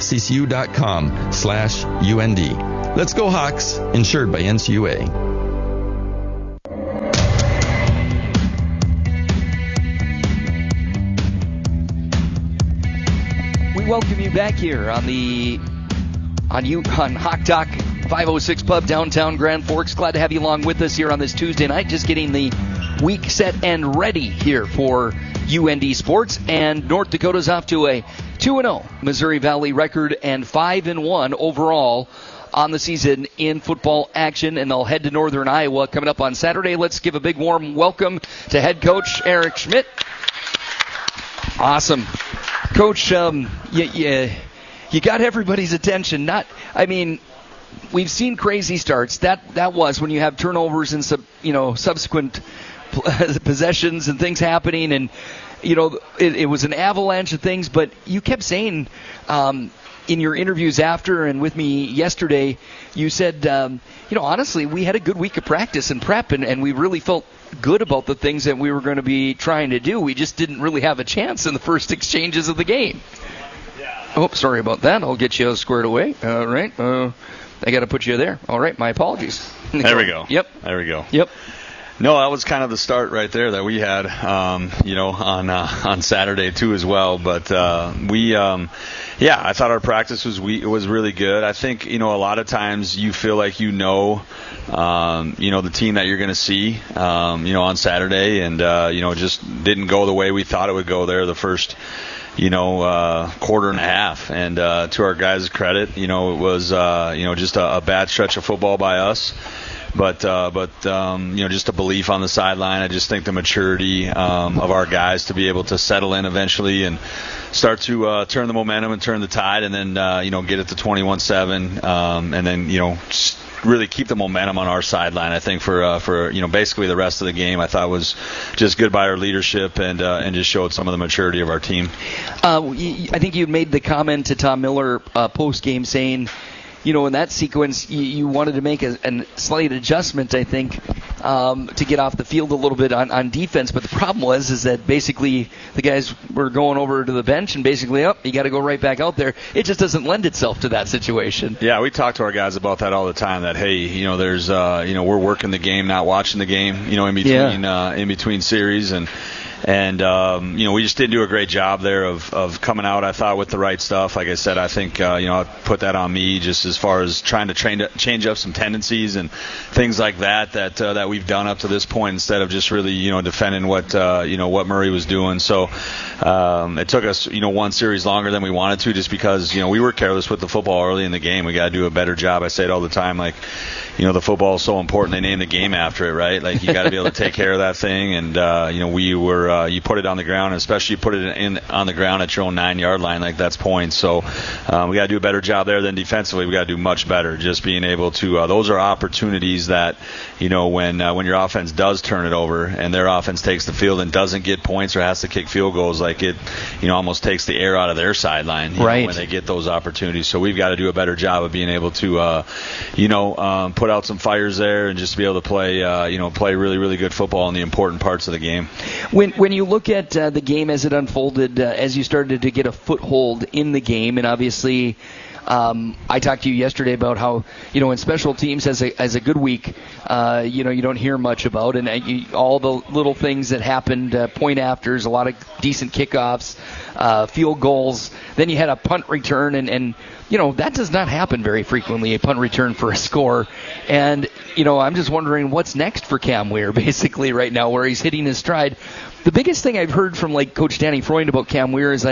myfccu.com/UND. Let's go Hawks, insured by NCUA. Welcome you back here on Hawk Talk 506 Pub, downtown Grand Forks. Glad to have you along with us here on this Tuesday night. Just getting the week set and ready here for UND Sports. And North Dakota's off to a 2-0 Missouri Valley record and 5-1 overall on the season in football action. And they'll head to Northern Iowa coming up on Saturday. Let's give a big warm welcome to head coach Eric Schmidt. Awesome. Coach, you got everybody's attention. We've seen crazy starts. That was when you have turnovers and subsequent possessions and things happening, and it was an avalanche of things. But you kept saying in your interviews after and with me yesterday, you said, honestly, we had a good week of practice and prep, and we really felt good about the things that we were going to be trying to do. We just didn't really have a chance in the first exchanges of the game. Oh, sorry about that. I'll get you squared away. All right. I got to put you there. All right. My apologies. There we go. Yep. There we go. Yep. No, that was kind of the start right there that we had, on Saturday too as well. But I thought our practice was really good. I think a lot of times you feel like the team that you're going to see, on Saturday, and just didn't go the way we thought it would go there the first quarter and a half. And to our guys' credit, it was just a bad stretch of football by us. But just a belief on the sideline. I just think the maturity of our guys to be able to settle in eventually and start to turn the momentum and turn the tide, and then get it to 21-7, and then really keep the momentum on our sideline. I think for basically the rest of the game, I thought was just good by our leadership and just showed some of the maturity of our team. I think you made the comment to Tom Miller post game saying, in that sequence, you wanted to make a slight adjustment, I think, to get off the field a little bit on defense. But the problem is that basically the guys were going over to the bench and basically, you got to go right back out there. It just doesn't lend itself to that situation. Yeah, we talk to our guys about that all the time. That there's we're working the game, not watching the game. In between series and we just didn't do a great job there of coming out, I thought, with the right stuff. Like I said, I think, I put that on me just as far as trying to change up some tendencies and things like that we've done up to this point instead of just really, defending what Murray was doing. So it took us, one series longer than we wanted to just because, we were careless with the football early in the game. We got to do a better job. I say it all the time, like, the football is so important. They named the game after it, right? Like, you got to be able to take care of that thing. And, we were, you put it on the ground, and especially you put it on the ground at your own 9-yard line, like that's points. So we got to do a better job there. Than defensively, we got to do much better. Just being able to, those are opportunities that, when your offense does turn it over and their offense takes the field and doesn't get points or has to kick field goals, like it, almost takes the air out of their sideline, right, when they get those opportunities. So we've got to do a better job of being able to, put out some fires there and just be able to play, play really, really good football in the important parts of the game. When you look at the game as it unfolded, as you started to get a foothold in the game, and obviously I talked to you yesterday about how, in special teams as a good week, you don't hear much about, and all the little things that happened, point afters, a lot of decent kickoffs, field goals. Then you had a punt return, and that does not happen very frequently, a punt return for a score. And, I'm just wondering what's next for Cam Weir, basically, right now, where he's hitting his stride. The biggest thing I've heard from, Coach Danny Freund about Cam Weir is,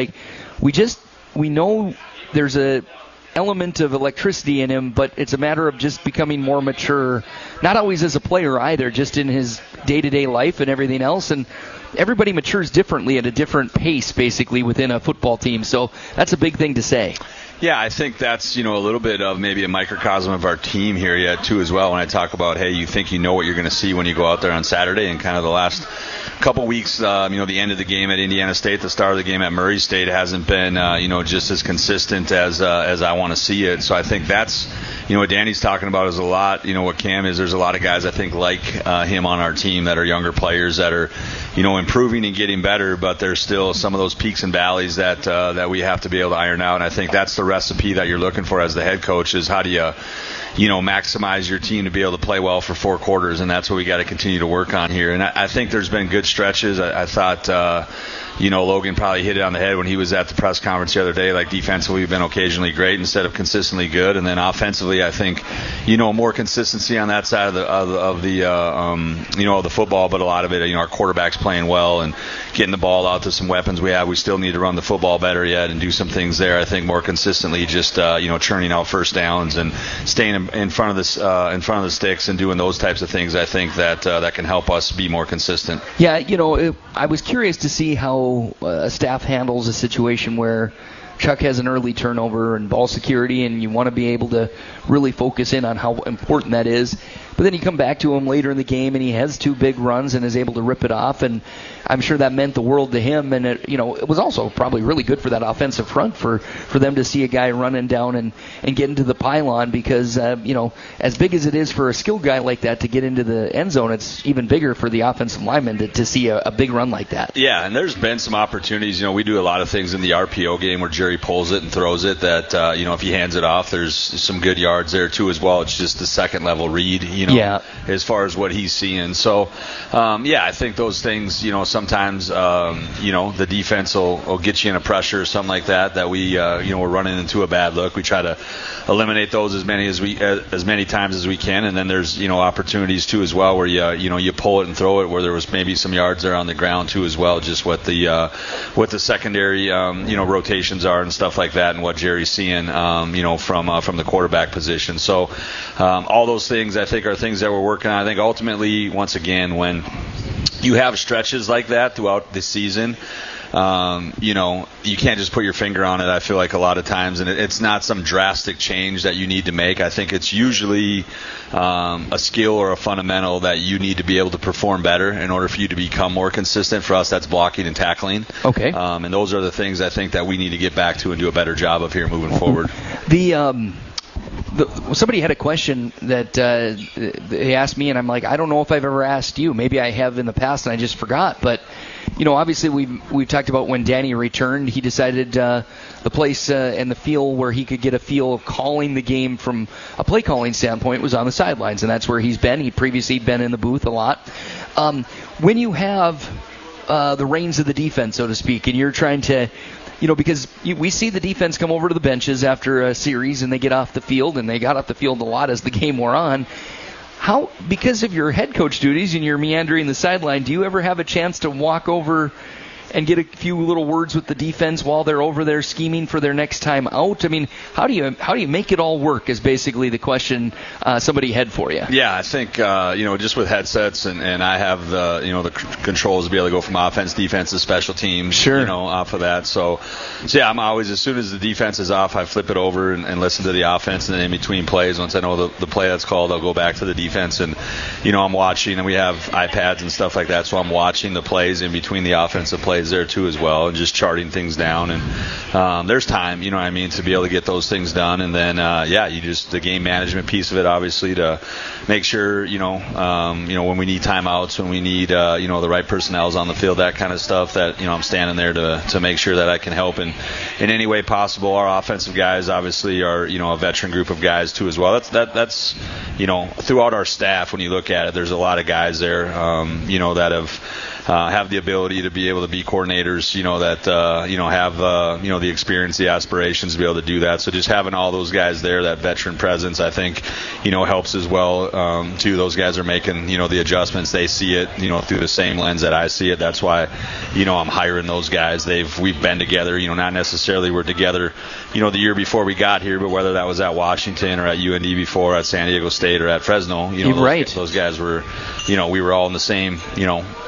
we know there's a element of electricity in him, but it's a matter of just becoming more mature, not always as a player either, just in his day-to-day life and everything else. And everybody matures differently at a different pace, basically, within a football team. So that's a big thing to say. Yeah, I think that's, a little bit of maybe a microcosm of our team here yet, too, as well. When I talk about, hey, you think you know what you're going to see when you go out there on Saturday, and kind of the last couple weeks, the end of the game at Indiana State, the start of the game at Murray State hasn't been, just as consistent as I want to see it. So I think that's, what Danny's talking about is a lot, what Cam is. There's a lot of guys, I think, like him on our team that are younger players that are, improving and getting better, but there's still some of those peaks and valleys that we have to be able to iron out. And I think that's the recipe that you're looking for as the head coach is how do you, maximize your team to be able to play well for 4 quarters, and that's what we got to continue to work on here. And I think there's been good stretches. I thought, Logan probably hit it on the head when he was at the press conference the other day. Like, defensively, we've been occasionally great instead of consistently good. And then offensively, I think, more consistency on that side of the football, but a lot of it, our quarterback's playing well and getting the ball out to some weapons we have. We still need to run the football better yet and do some things there. I think more consistently, just churning out first downs and staying in front of the sticks and doing those types of things. I think that can help us be more consistent. Yeah, I was curious to see how a staff handles a situation where Chuck has an early turnover and ball security, and you want to be able to really focus in on how important that is. But then you come back to him later in the game, and he has 2 big runs and is able to rip it off, and I'm sure that meant the world to him. And it was also probably really good for that offensive front for them to see a guy running down and get into the pylon, because as big as it is for a skilled guy like that to get into the end zone, it's even bigger for the offensive lineman to see a big run like that. Yeah, and there's been some opportunities. We do a lot of things in the RPO game where Jerry pulls it and throws it that if he hands it off, there's some good yards there too as well. It's just the second level read, as far as what he's seeing. So I think those things, sometimes the defense will get you in a pressure or something like that we're running into a bad look. We try to eliminate those as many times as we can, and then there's opportunities too as well where you pull it and throw it where there was maybe some yards there on the ground too as well, just what the secondary rotations are and stuff like that, and what Jerry's seeing from the quarterback position. So all those things I think are things that we're working on. I think ultimately, once again, when you have stretches like that throughout the season, you can't just put your finger on it, I feel like, a lot of times, and it's not some drastic change that you need to make. I think it's usually a skill or a fundamental that you need to be able to perform better in order for you to become more consistent. For us, that's blocking and tackling. Okay. And those are the things I think that we need to get back to and do a better job of here moving forward. Somebody had a question that they asked me, and I'm like, I don't know if I've ever asked you. Maybe I have in the past and I just forgot. But, obviously we've talked about when Danny returned, he decided the place and the feel where he could get a feel of calling the game from a play calling standpoint was on the sidelines, and that's where he's been. He previously been in the booth a lot. When you have the reins of the defense, so to speak, and you're trying to because we see the defense come over to the benches after a series and they get off the field, and they got off the field a lot as the game wore on. How, because of your head coach duties and you're meandering the sideline, do you ever have a chance to walk over and get a few little words with the defense while they're over there scheming for their next time out? I mean, how do you make it all work is basically the question somebody had for you. Yeah, I think, just with headsets and I have the controls to be able to go from offense, defense, to special teams, sure. Off of that. So yeah, I'm always, as soon as the defense is off, I flip it over and listen to the offense, and then in between plays, once I know the play that's called, I'll go back to the defense, and, I'm watching, and we have iPads and stuff like that, so I'm watching the plays in between the offensive plays there too as well, and just charting things down, and there's time, to be able to get those things done, and then you just, the game management piece of it, obviously, to make sure when we need timeouts, when we need the right personnel's on the field, that kind of stuff, that I'm standing there to make sure that I can help in any way possible. Our offensive guys obviously are a veteran group of guys too as well. That's throughout our staff, when you look at it, there's a lot of guys there that have the ability to be able to be coordinators, that have the experience, the aspirations to be able to do that. So just having all those guys there, that veteran presence, I think helps as well too. Those guys are making the adjustments. They see it through the same lens that I see it. That's why I'm hiring those guys. We've been together, not necessarily we're together the year before we got here, but whether that was at Washington or at UND before, at San Diego State or at Fresno, right. Those guys were we were all in the same meeting room,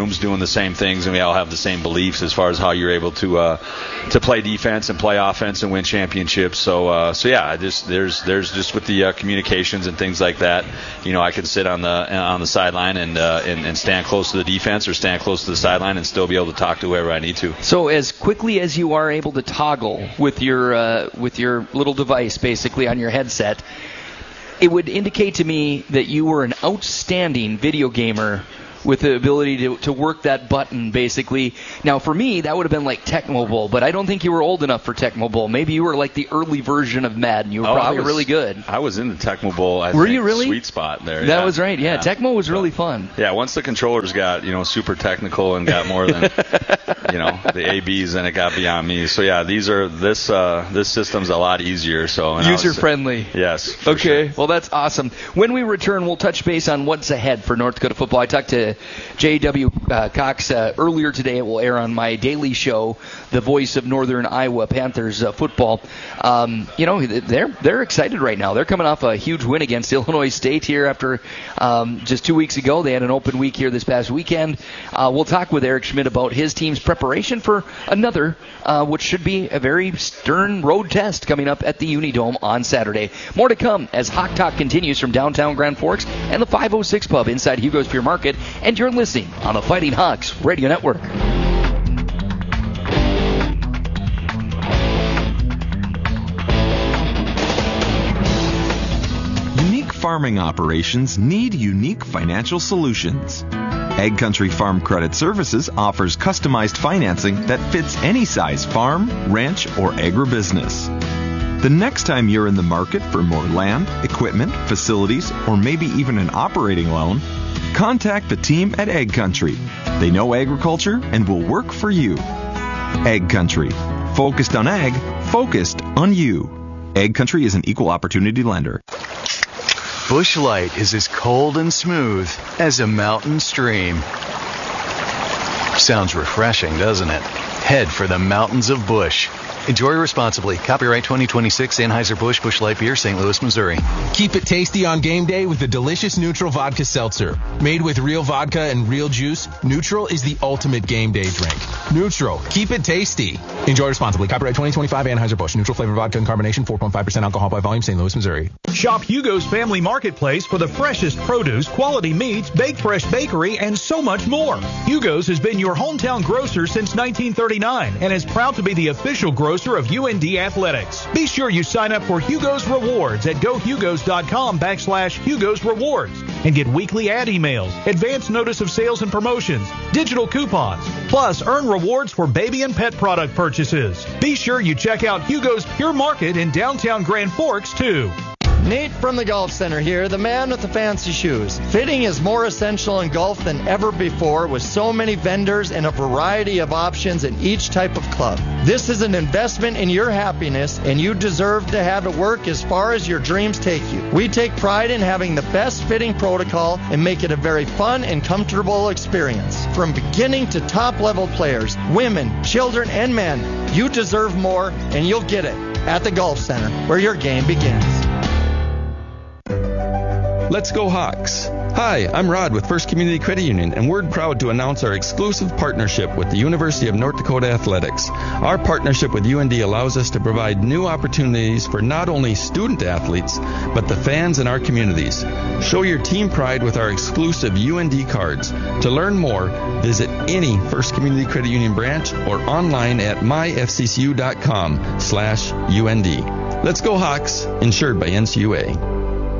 room's doing the same things, and we all have the same beliefs as far as how you're able to play defense and play offense and win championships. So yeah, there's just with the communications and things like that. I can sit on the sideline and stand close to the defense or stand close to the sideline and still be able to talk to whoever I need to. So as quickly as you are able to toggle with your little device basically on your headset, it would indicate to me that you were an outstanding video gamer with the ability to work that button, basically. Now, for me, that would have been like Tecmo Bowl, but I don't think you were old enough for Tecmo Bowl. Maybe you were like the early version of Madden. You were probably really good. I was in the Tecmo Bowl, Were you really? Sweet spot there. That was right, yeah. Tecmo was really fun. Yeah, once the controllers got, super technical and got more than, the ABs, then it got beyond me. So, yeah, this system's a lot easier. So user-friendly. Yes. Okay, sure. Well, that's awesome. When we return, we'll touch base on what's ahead for North Dakota football. I talked to J.W. Cox earlier today. It will air on my daily show, the voice of Northern Iowa Panthers football. They're excited right now. They're coming off a huge win against Illinois State here after just 2 weeks ago. They had an open week here this past weekend. We'll talk with Eric Schmidt about his team's preparation for another, which should be a very stern road test coming up at the Unidome on Saturday. More to come as Hawk Talk continues from downtown Grand Forks and the 506 Pub inside Hugo's Pure Market. And you're listening on the Fighting Hawks Radio Network. Unique farming operations need unique financial solutions. Ag Country Farm Credit Services offers customized financing that fits any size farm, ranch, or agribusiness. The next time you're in the market for more land, equipment, facilities, or maybe even an operating loan, contact the team at Ag Country. They know agriculture and will work for you. Ag Country. Focused on ag, focused on you. Ag Country is an equal opportunity lender. Busch Light is as cold and smooth as a mountain stream. Sounds refreshing, doesn't it? Head for the mountains of Busch. Enjoy responsibly. Copyright 2026 Anheuser-Busch Busch Light Beer, St. Louis, Missouri. Keep it tasty on game day with the delicious Neutral Vodka Seltzer. Made with real vodka and real juice, Neutral is the ultimate game day drink. Neutral. Keep it tasty. Enjoy responsibly. Copyright 2025 Anheuser-Busch. Neutral flavored vodka and carbonation, 4.5% alcohol by volume, St. Louis, Missouri. Shop Hugo's Family Marketplace for the freshest produce, quality meats, baked fresh bakery, and so much more. Hugo's has been your hometown grocer since 1939 and is proud to be the official grocer of UND Athletics. Be sure you sign up for Hugo's Rewards at gohugos.com/Hugo's Rewards and get weekly ad emails, advance notice of sales and promotions, digital coupons, plus earn rewards for baby and pet product purchases. Be sure you check out Hugo's Pure Market in downtown Grand Forks, too. Nate from the Golf Center here, the man with the fancy shoes. Fitting is more essential in golf than ever before with so many vendors and a variety of options in each type of club. This is an investment in your happiness, and you deserve to have it work as far as your dreams take you. We take pride in having the best fitting protocol and make it a very fun and comfortable experience. From beginning to top level players, women, children, and men, you deserve more, and you'll get it at the Golf Center, where your game begins. Let's go Hawks! Hi, I'm Rod with First Community Credit Union, and we're proud to announce our exclusive partnership with the University of North Dakota Athletics. Our partnership with UND allows us to provide new opportunities for not only student athletes, but the fans in our communities. Show your team pride with our exclusive UND cards. To learn more, visit any First Community Credit Union branch or online at myfccu.com/UND. Let's go Hawks! Insured by NCUA.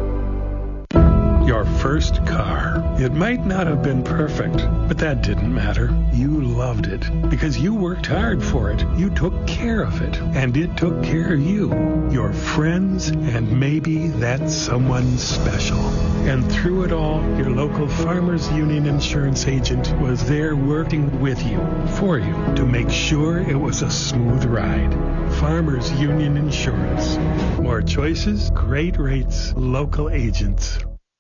Your first car. It might not have been perfect, but that didn't matter. You loved it because you worked hard for it. You took care of it, and it took care of you, your friends, and maybe that someone special. And through it all, your local Farmers Union insurance agent was there working with you, for you, to make sure it was a smooth ride. Farmers Union Insurance. More choices, great rates, local agents.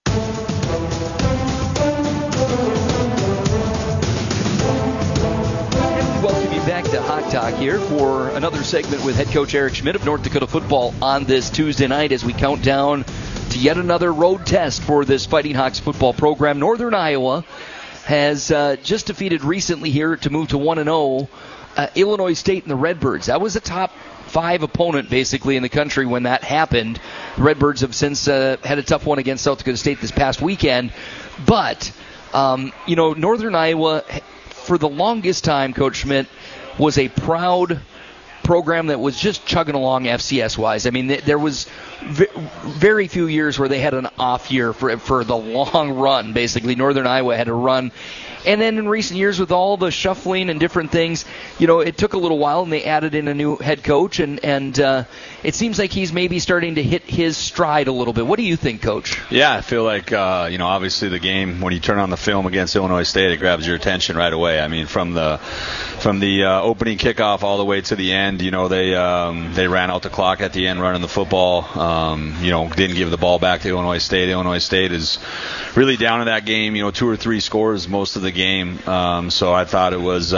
Welcome you back to Hawk Talk here for another segment with head coach Eric Schmidt of North Dakota football on this Tuesday night as we count down to yet another road test for this Fighting Hawks football program. Northern Iowa has just defeated recently here to move to 1-0 Illinois State and the Redbirds. That was a top 5 opponent basically in the country when that happened. The Redbirds have since had a tough one against South Dakota State this past weekend. But, Northern Iowa, for the longest time, Coach Schmidt, was a proud program that was just chugging along FCS-wise. I mean, there was very few years where they had an off year for the long run. Basically, Northern Iowa had a run. And then in recent years, with all the shuffling and different things, it took a little while, and they added in a new head coach, and it seems like he's maybe starting to hit his stride a little bit. What do you think, Coach? Yeah, I feel like, obviously the game, when you turn on the film against Illinois State, it grabs your attention right away. I mean, from the opening kickoff all the way to the end, they ran out the clock at the end running the football, didn't give the ball back to Illinois State. Illinois State is really down in that game, 2 or 3 scores most of the game. So I thought it was,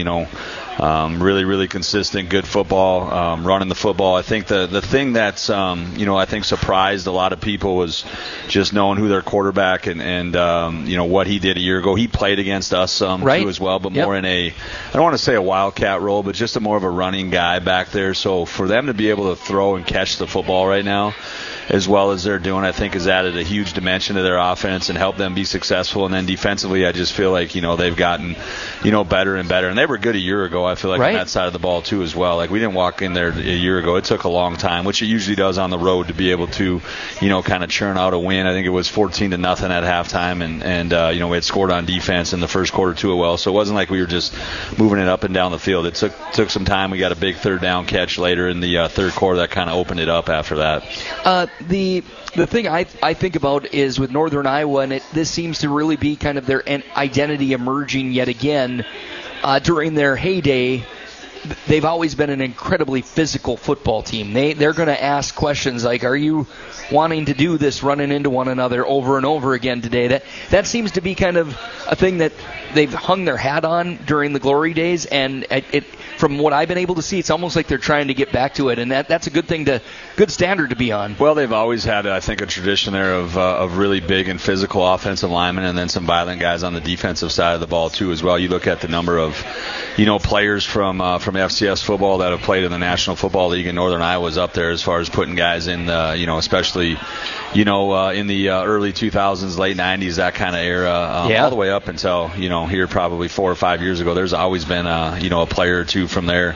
really, really consistent, good football, running the football. I think the thing that's, I think surprised a lot of people was just knowing who their quarterback and what he did a year ago. He played against us too as well, but more in I don't want to say a wildcat role, but just more of a running guy back there. So for them to be able to throw and catch the football right now, as well as they're doing, I think has added a huge dimension to their offense and helped them be successful. And then defensively, I just feel like, they've gotten, better and better. And they were good a year ago, I feel like, on that side of the ball, too, as well. Like, we didn't walk in there a year ago. It took a long time, which it usually does on the road, to be able to, kind of churn out a win. I think it was 14-0 at halftime, and we had scored on defense in the first quarter, too, well. So it wasn't like we were just moving it up and down the field. It took some time. We got a big third down catch later in the third quarter that kind of opened it up after that. The thing I think about is with Northern Iowa, and this seems to really be kind of their identity emerging yet again. During their heyday, they've always been an incredibly physical football team. They're going to ask questions like, are you wanting to do this running into one another over and over again today? That seems to be kind of a thing that they've hung their hat on during the glory days, and from what I've been able to see, it's almost like they're trying to get back to it, and that's a good standard to be on. Well, they've always had, I think, a tradition there of really big and physical offensive linemen, and then some violent guys on the defensive side of the ball too, as well. You look at the number of, players from FCS football that have played in the National Football League, in Northern Iowa's up there as far as putting guys in, especially, in the early 2000s, late 90s, that kind of era, all the way up until, here probably 4 or 5 years ago. There's always been a player or two from their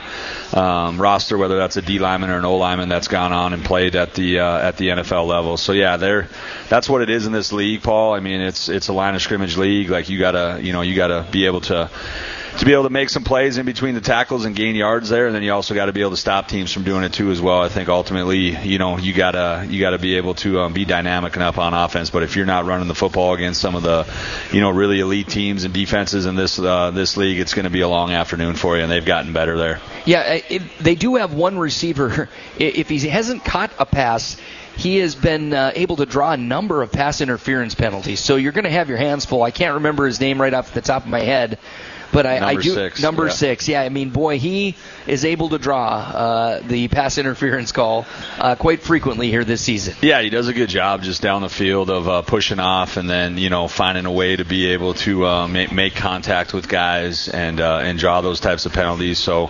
roster, whether that's a D lineman or an O lineman, that's gone on and played at the NFL level. So yeah, that's what it is in this league, Paul. I mean, it's a line of scrimmage league. Like, you gotta be able to make some plays in between the tackles and gain yards there, and then you also got to be able to stop teams from doing it too as well. I think ultimately, you gotta be able to be dynamic enough on offense. But if you're not running the football against some of the, really elite teams and defenses in this league, it's going to be a long afternoon for you, and they've gotten better there. Yeah, they do have one receiver. If he hasn't caught a pass, he has been able to draw a number of pass interference penalties. So you're going to have your hands full. I can't remember his name right off the top of my head. But I do. Number 6. Yeah, I mean, boy, he is able to draw the pass interference call quite frequently here this season. Yeah, he does a good job just down the field of pushing off and then, finding a way to be able to make contact with guys and draw those types of penalties. So,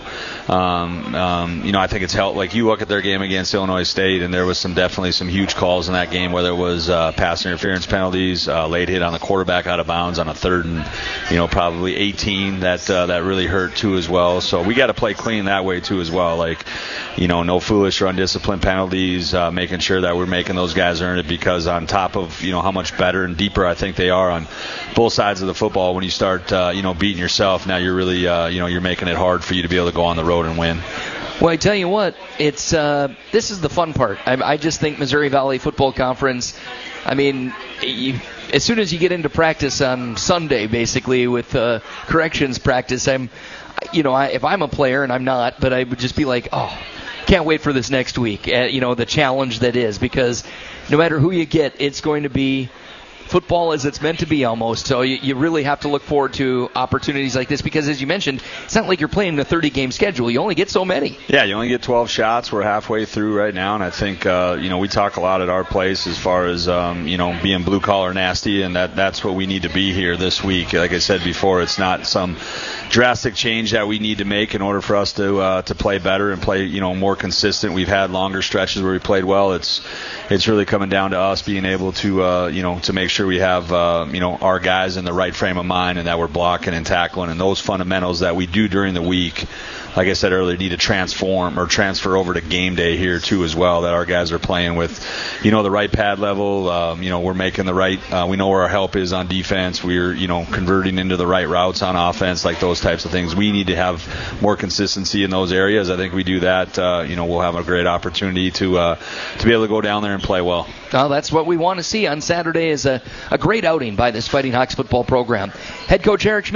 I think it's helped. Like, you look at their game against Illinois State, and there was definitely some huge calls in that game, whether it was pass interference penalties, late hit on the quarterback out of bounds on a 3rd and, probably 18. That really hurt too as well. So we got to play clean that way too as well. Like, no foolish or undisciplined penalties, making sure that we're making those guys earn it, because on top of, how much better and deeper I think they are on both sides of the football, when you start, beating yourself, now you're really, you're making it hard for you to be able to go on the road and win. Well, I tell you what, it's this is the fun part. I just think Missouri Valley Football Conference, I mean, as soon as you get into practice on Sunday, basically, with corrections practice, if I'm a player, and I'm not, but I would just be like, oh, can't wait for this next week, the challenge that is, because no matter who you get, it's going to be football as it's meant to be almost. So you really have to look forward to opportunities like this because, as you mentioned, it's not like you're playing a 30-game schedule. You only get so many. Yeah, you only get 12 shots. We're halfway through right now, and I think we talk a lot at our place as far as being blue-collar nasty, and that's what we need to be here this week. Like I said before, it's not some drastic change that we need to make in order for us to play better and play more consistent. We've had longer stretches where we played well. It's really coming down to us being able to to make sure we have our guys in the right frame of mind and that we're blocking and tackling, and those fundamentals that we do during the week, like I said earlier, need to transfer over to game day here too as well, that our guys are playing with the right pad level. We're making the right we know where our help is on defense. We're converting into the right routes on offense, like those types of things. We need to have more consistency in those areas. I think we do that, we'll have a great opportunity to be able to go down there and play well. Well, that's what we want to see on Saturday is a great outing by this Fighting Hawks football program. Head coach Eric Schmidt